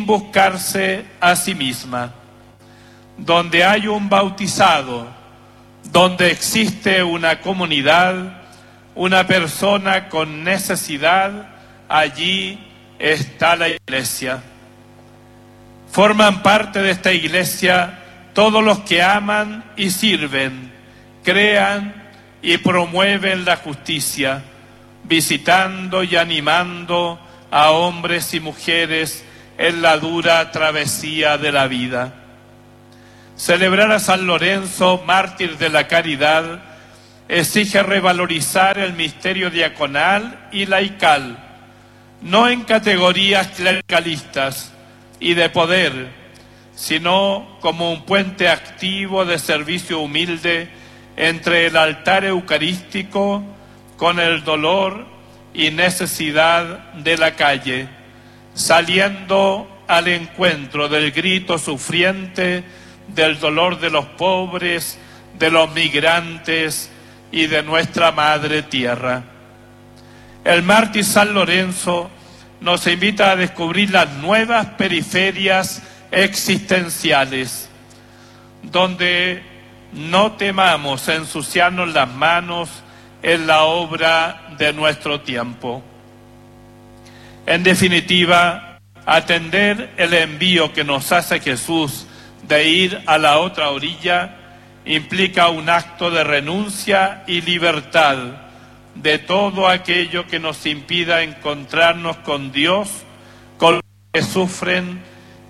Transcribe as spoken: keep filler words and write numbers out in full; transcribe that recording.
buscarse a sí misma. Donde hay un bautizado, donde existe una comunidad, una persona con necesidad, allí está la iglesia. Forman parte de esta iglesia todos los que aman y sirven, crean y promueven la justicia, visitando y animando a hombres y mujeres en la dura travesía de la vida. Celebrar a San Lorenzo, mártir de la caridad, exige revalorizar el misterio diaconal y laical, no en categorías clericalistas y de poder, sino como un puente activo de servicio humilde entre el altar eucarístico con el dolor y necesidad de la calle, saliendo al encuentro del grito sufriente, del dolor de los pobres, de los migrantes y de nuestra madre tierra. El mártir San Lorenzo nos invita a descubrir las nuevas periferias existenciales, donde no temamos ensuciarnos las manos en la obra de nuestro tiempo. En definitiva, atender el envío que nos hace Jesús de ir a la otra orilla implica un acto de renuncia y libertad de todo aquello que nos impida encontrarnos con Dios, con los que sufren